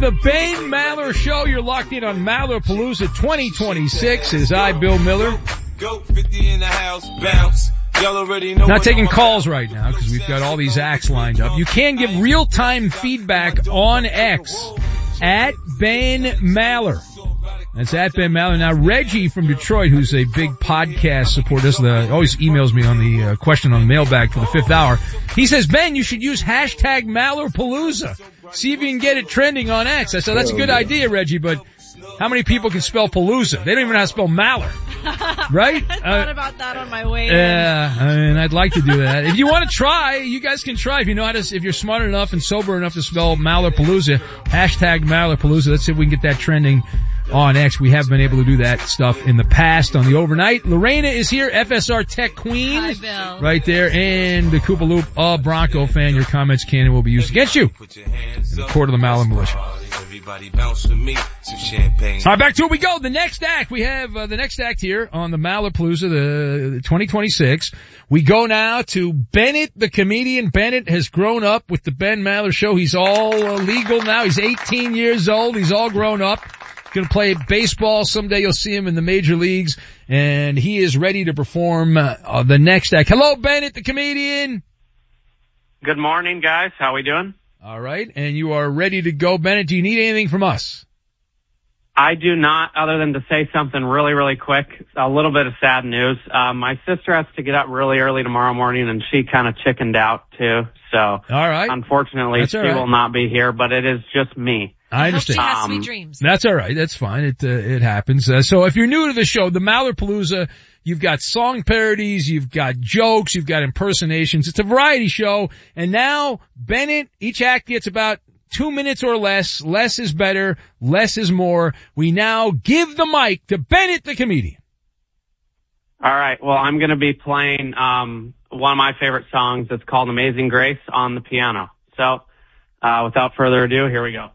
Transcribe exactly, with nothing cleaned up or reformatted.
the Ben Maller Show. You're locked in on Mallerpalooza twenty twenty-six. Is I, Bill Miller. Go fifty in the house, bounce. Y'all already know. Not taking calls right now because we've got all these acts lined up. You can give real-time feedback on X at Ben Maller. That's at Ben Maller. Now, Reggie from Detroit, who's a big podcast supporter, does the, always emails me on the uh, question on the mailbag for the fifth hour. He says, Ben, you should use hashtag Mallerpalooza. See if you can get it trending on X. I said, that's a good idea, Reggie, but how many people can spell Palooza? They don't even know how to spell Maller. Right? I thought uh, about that on my way in. Yeah, I mean, I'd like to do that. If you want to try, you guys can try. If you know how to, if you're smart enough and sober enough to spell Mallerpalooza, hashtag Mallerpalooza. Let's see if we can get that trending on X. We have been able to do that stuff in the past on the overnight. Lorena is here, F S R Tech Queen. Hi, Bill. Right there. And the Koopa Loop, a Bronco fan. Your comments can and will be used against you in the court of the Maller Militia. Everybody bounce with me, some champagne. All right, back to it we go. The next act, we have uh, the next act here on the Mallerpalooza, the, the twenty twenty-six. We go now to Bennett, the comedian. Bennett has grown up with the Ben Maller Show. He's all uh, legal now. He's eighteen years old. He's all grown up. Going to play baseball. Someday you'll see him in the major leagues, and he is ready to perform uh, uh, the next act. Hello, Bennett, the comedian. Good morning, guys. How we doing? All right, and you are ready to go, Bennett. Do you need anything from us? I do not, other than to say something really, really quick. A little bit of sad news. Uh, my sister has to get up really early tomorrow morning, and she kind of chickened out, too. So, all right. Unfortunately, That's she all right. will not be here, but it is just me. I understand. I hope she has Um, sweet dreams. That's all right. That's fine. It uh, it happens. Uh, so if you're new to the show, the Mallerpalooza, you've got song parodies, you've got jokes, you've got impersonations. It's a variety show. And now, Bennett, each act gets about two minutes or less. Less is better. Less is more. We now give the mic to Bennett, the comedian. All right. Well, I'm going to be playing um, one of my favorite songs. It's called Amazing Grace on the piano. So, uh, without further ado, here we go.